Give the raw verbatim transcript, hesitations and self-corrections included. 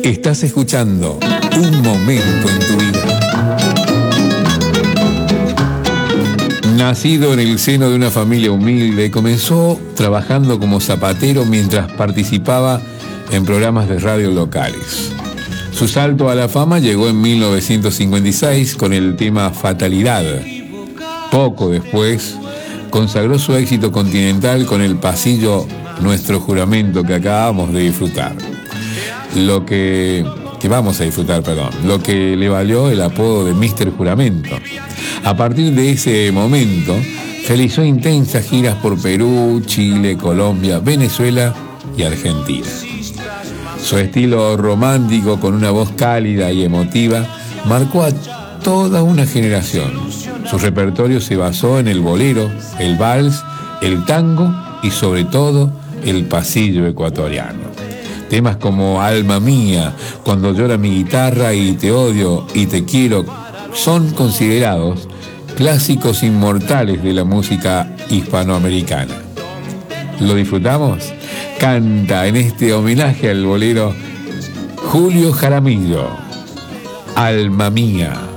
Estás escuchando Un Momento en tu Vida. Nacido en el seno de una familia humilde, comenzó trabajando como zapatero mientras participaba en programas de radio locales. Su salto a la fama llegó en mil novecientos cincuenta y seis con el tema Fatalidad. Poco después, consagró su éxito continental con el pasillo Nuestro Juramento, que acabamos de disfrutar. Lo que, que vamos a disfrutar, perdón, lo que le valió el apodo de míster Juramento. A partir de ese momento, realizó intensas giras por Perú, Chile, Colombia, Venezuela y Argentina. Su estilo romántico, con una voz cálida y emotiva, marcó a toda una generación. Su repertorio se basó en el bolero, el vals, el tango y sobre todo el pasillo ecuatoriano. Temas como Alma Mía, Cuando llora mi guitarra y Te odio y te quiero son considerados clásicos inmortales de la música hispanoamericana. ¿Lo disfrutamos? Canta en este homenaje al bolero Julio Jaramillo, Alma Mía.